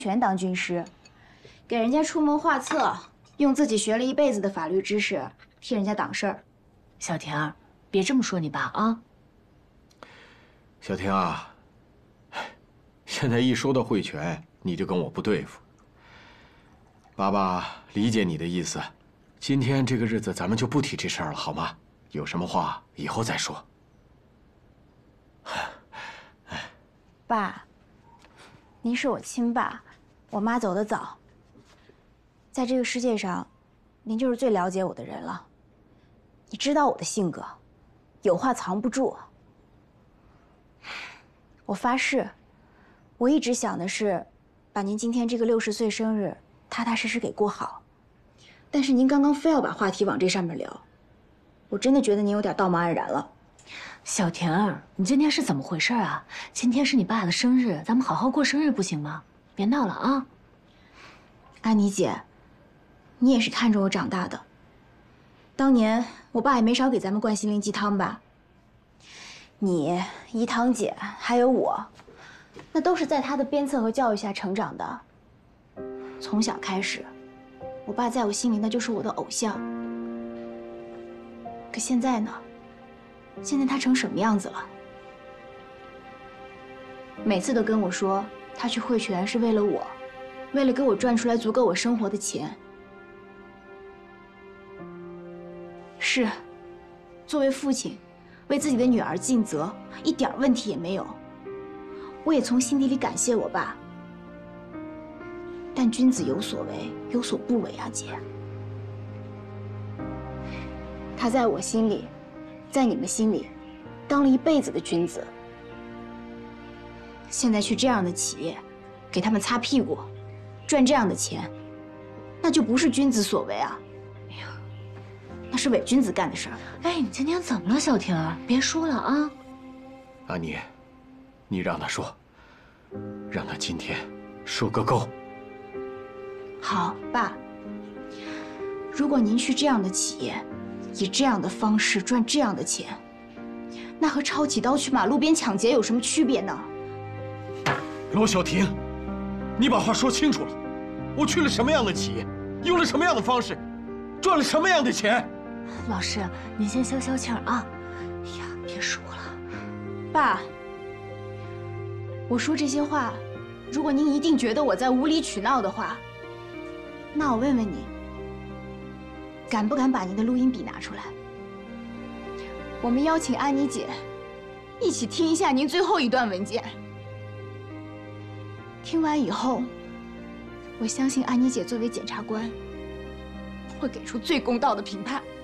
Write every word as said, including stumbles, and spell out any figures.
全当军师，给人家出谋划策，用自己学了一辈子的法律知识替人家挡事儿。 小婷儿，别这么说你爸啊！ 小婷啊，现在一说到慧泉，你就跟我不对付。爸爸理解你的意思，今天这个日子咱们就不提这事儿了，好吗？有什么话以后再说。 爸，您是我亲爸，我妈走得早。在这个世界上，您就是最了解我的人了。你知道我的性格，有话藏不住。我发誓，我一直想的是，把您今天这个六十岁生日踏踏实实给过好。但是您刚刚非要把话题往这上面聊，我真的觉得您有点道貌岸然了。 小婷儿，你今天是怎么回事啊？今天是你爸的生日，咱们好好过生日不行吗？别闹了啊！ 安妮姐，你也是看着我长大的。当年我爸也没少给咱们灌心灵鸡汤吧？你、怡堂姐还有我，那都是在他的鞭策和教育下成长的。从小开始，我爸在我心里那就是我的偶像。可现在呢？现在他成什么样子了？每次都跟我说，他去汇泉是为了我，为了给我赚出来足够我生活的钱。是，作为父亲，为自己的女儿尽责，一点问题也没有。我也从心底里感谢我爸。但君子有所为，有所不为啊，姐。他在我心里，在你们心里，当了一辈子的君子。现在去这样的企业，给他们擦屁股，赚这样的钱，那就不是君子所为啊！哎呀，那是伪君子干的事儿。 哎，你今天怎么了，小婷儿？别说了啊！ 安妮，你让他说，让他今天说个够。 好，爸。如果您去这样的企业，以这样的方式赚这样的钱，那和抄起刀去马路边抢劫有什么区别呢？ 罗小婷，你把话说清楚了。我去了什么样的企业，用了什么样的方式，赚了什么样的钱？ 老师，您先消消气儿啊！哎呀，别说了。 爸，我说这些话，如果您一定觉得我在无理取闹的话，那我问问你，敢不敢把您的录音笔拿出来？我们邀请安妮姐一起听一下您最后一段文件。听完以后，我相信安妮姐作为检察官，会给出最公道的评判。